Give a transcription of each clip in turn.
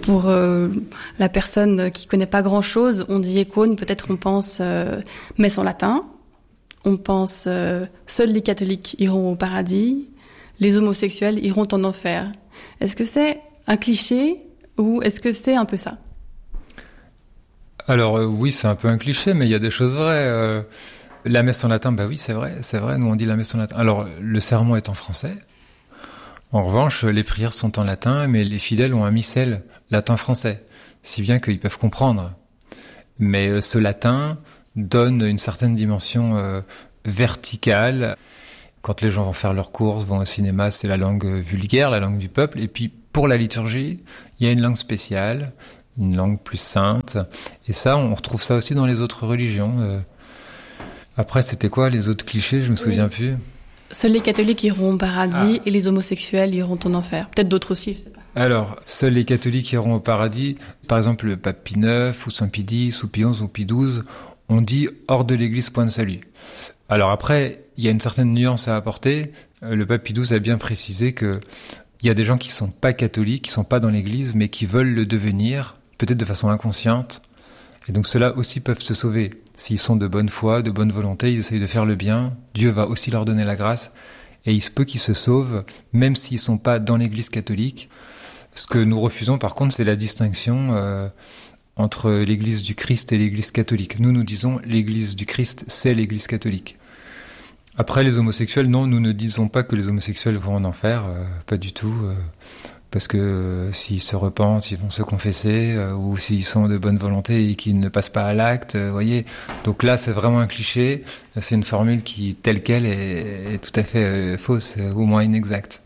Pour la personne qui connaît pas grand-chose, on dit icône, peut-être on pense messe en latin, on pense seuls les catholiques iront au paradis, les homosexuels iront en enfer. Est-ce que c'est un cliché ou est-ce que c'est un peu ça ? Alors oui, c'est un peu un cliché, mais il y a des choses vraies. La messe en latin, oui, c'est vrai, nous on dit la messe en latin. Alors le sermon est en français. En revanche, les prières sont en latin, mais les fidèles ont un missel latin-français, si bien qu'ils peuvent comprendre. Mais ce latin donne une certaine dimension verticale. Quand les gens vont faire leurs courses, vont au cinéma, c'est la langue vulgaire, la langue du peuple. Et puis pour la liturgie, il y a une langue spéciale, une langue plus sainte. Et ça, on retrouve ça aussi dans les autres religions. Après, c'était quoi les autres clichés ? Je me souviens plus. Seuls les catholiques iront au paradis et les homosexuels iront en enfer. Peut-être d'autres aussi, je sais pas. Alors, seuls les catholiques iront au paradis. Par exemple, le pape Pie IX, ou Saint Pie X, ou Pie XI, ou Pie XII, on dit hors de l'église, point de salut. Alors après, il y a une certaine nuance à apporter. Le pape Pie XII a bien précisé que il y a des gens qui sont pas catholiques, qui sont pas dans l'église, mais qui veulent le devenir, peut-être de façon inconsciente. Et donc ceux-là aussi peuvent se sauver. S'ils sont de bonne foi, de bonne volonté, ils essayent de faire le bien. Dieu va aussi leur donner la grâce. Et il se peut qu'ils se sauvent, même s'ils sont pas dans l'église catholique. Ce que nous refusons, par contre, c'est la distinction entre l'église du Christ et l'église catholique. Nous disons l'église du Christ, c'est l'église catholique. Après, les homosexuels, non, nous ne disons pas que les homosexuels vont en enfer, pas du tout. Parce que s'ils se repentent, ils vont se confesser, ou s'ils sont de bonne volonté et qu'ils ne passent pas à l'acte, voyez. Donc là, c'est vraiment un cliché. C'est une formule qui, telle qu'elle, est tout à fait fausse, au moins inexacte.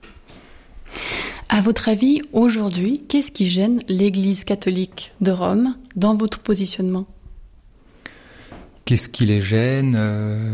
À votre avis, aujourd'hui, qu'est-ce qui gêne l'Église catholique de Rome dans votre positionnement ? Qu'est-ce qui les gêne ?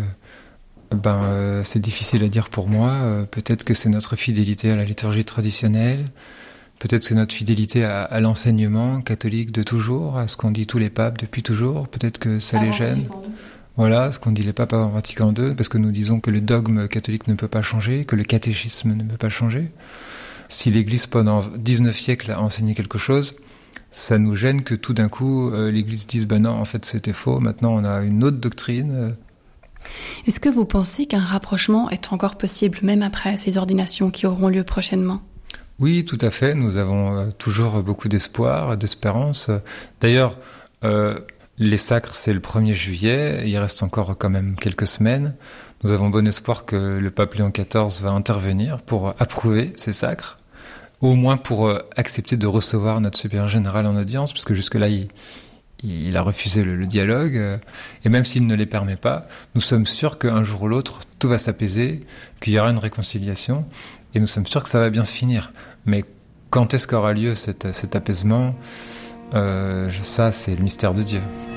C'est difficile à dire pour moi. Peut-être que c'est notre fidélité à la liturgie traditionnelle. Peut-être que c'est notre fidélité à l'enseignement catholique de toujours, à ce qu'ont dit tous les papes depuis toujours. Peut-être que ça les gêne. Voilà, ce qu'ont dit les papes avant Vatican II, parce que nous disons que le dogme catholique ne peut pas changer, que le catéchisme ne peut pas changer. Si l'Église pendant 19 siècles a enseigné quelque chose, ça nous gêne que tout d'un coup l'Église dise non, en fait c'était faux, maintenant on a une autre doctrine. Est-ce que vous pensez qu'un rapprochement est encore possible, même après ces ordinations qui auront lieu prochainement ? Oui, tout à fait. Nous avons toujours beaucoup d'espoir, d'espérance. D'ailleurs, les sacres, c'est le 1er juillet. Il reste encore quand même quelques semaines. Nous avons bon espoir que le pape Léon XIV va intervenir pour approuver ces sacres, au moins pour accepter de recevoir notre supérieur général en audience, parce que jusque-là, il a refusé le dialogue, et même s'il ne les permet pas, nous sommes sûrs qu'un jour ou l'autre, tout va s'apaiser, qu'il y aura une réconciliation, et nous sommes sûrs que ça va bien se finir. Mais quand est-ce qu'aura lieu cet apaisement ? Ça, c'est le mystère de Dieu.